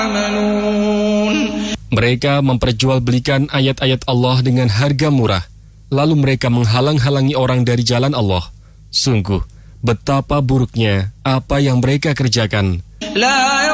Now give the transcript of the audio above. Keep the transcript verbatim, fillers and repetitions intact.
Mereka memperjualbelikan ayat-ayat Allah dengan harga murah, lalu mereka menghalang-halangi orang dari jalan Allah. Sungguh, betapa buruknya apa yang mereka kerjakan.